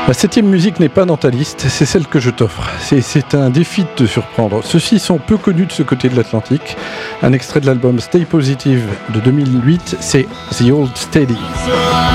La 7e musique n'est pas dans ta liste, c'est celle que je t'offre. C'est un défi de te surprendre. Ceux-ci sont peu connus de ce côté de l'Atlantique. Un extrait de l'album Stay Positive de 2008, c'est The Old Steady.